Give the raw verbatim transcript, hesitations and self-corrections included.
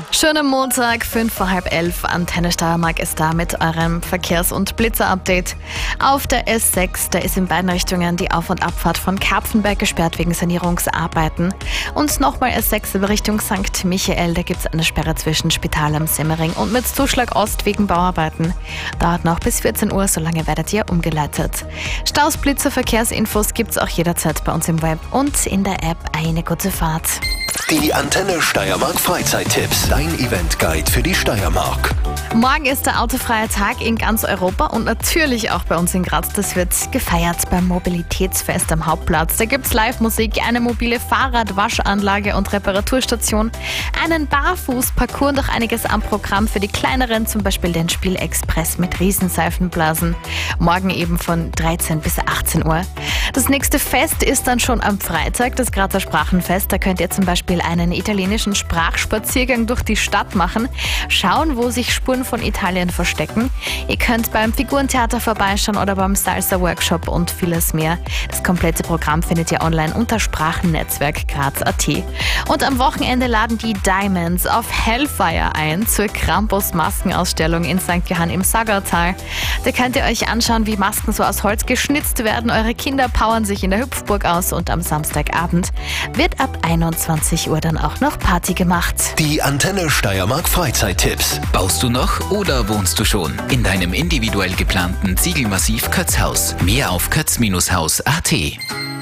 Schönen Montag, fünf vor halb elf. Antenne Steiermark ist da mit eurem Verkehrs- und Blitzer-Update. Auf der S sechs, da ist in beiden Richtungen die Auf- und Abfahrt von Karpfenberg gesperrt wegen Sanierungsarbeiten. Und nochmal S sechs in Richtung Sankt Michael, da gibt es eine Sperre zwischen Spital am Semmering und mit Zuschlag Ost wegen Bauarbeiten. Dauert noch bis vierzehn Uhr, solange werdet ihr umgeleitet. Staus, Blitzer, Verkehrsinfos gibt es auch jederzeit bei uns im Web und in der App. Eine gute Fahrt. Die Antenne Steiermark Freizeittipps. Dein Eventguide für die Steiermark. Morgen ist der autofreie Tag in ganz Europa und natürlich auch bei uns in Graz. Das wird gefeiert beim Mobilitätsfest am Hauptplatz. Da gibt es Live-Musik, eine mobile Fahrradwaschanlage und Reparaturstation, einen Barfußparcours und auch einiges am Programm für die Kleineren, zum Beispiel den Spielexpress mit Riesenseifenblasen. Morgen eben von dreizehn bis achtzehn Uhr. Das nächste Fest ist dann schon am Freitag, das Grazer Sprachenfest. Da könnt ihr zum Beispiel einen italienischen Sprachspaziergang durch die Stadt machen, schauen, wo sich Spuren von Italien verstecken. Ihr könnt beim Figurentheater vorbeischauen oder beim Salsa-Workshop und vieles mehr. Das komplette Programm findet ihr online unter Sprachennetzwerk Graz punkt a t. Und am Wochenende laden die Diamonds auf Hellfire ein zur Krampus-Maskenausstellung in Sankt Johann im Saggertal. Da könnt ihr euch anschauen, wie Masken so aus Holz geschnitzt werden. Eure Kinder powern sich in der Hüpfburg aus und am Samstagabend wird ab einundzwanzig Uhr dann auch noch Party gemacht. Die Antenne Steiermark Freizeittipps. Baust du noch oder wohnst du schon in deinem individuell geplanten Ziegelmassiv Kötzhaus? Mehr auf kötz Bindestrich haus punkt a t.